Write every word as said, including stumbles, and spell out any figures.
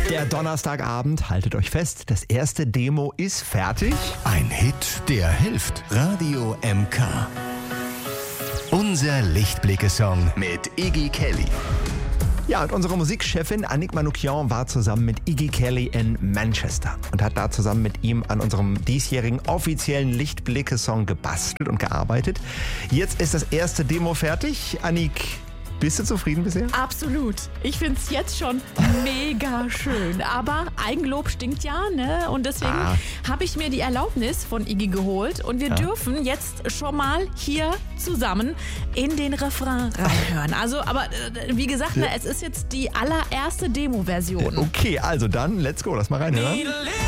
Der Donnerstagabend, haltet euch fest, das erste Demo ist fertig. Ein Hit, der hilft. Radio M K. Unser Lichtblicke-Song mit Iggy Kelly. Ja, und unsere Musikchefin Annick Manoukian war zusammen mit Iggy Kelly in Manchester und hat da zusammen mit ihm an unserem diesjährigen offiziellen Lichtblicke-Song gebastelt und gearbeitet. Jetzt ist das erste Demo fertig. Annick, bist du zufrieden bisher? Absolut. Ich finde es jetzt schon mega schön. Aber Eigenlob stinkt ja, ne? Und deswegen Ah. habe ich mir die Erlaubnis von Iggy geholt. Und wir Ja. dürfen jetzt schon mal hier zusammen in den Refrain reinhören. Also, aber äh, wie gesagt, ne, es ist jetzt die allererste Demo-Version. Okay, also dann, let's go, lass mal reinhören.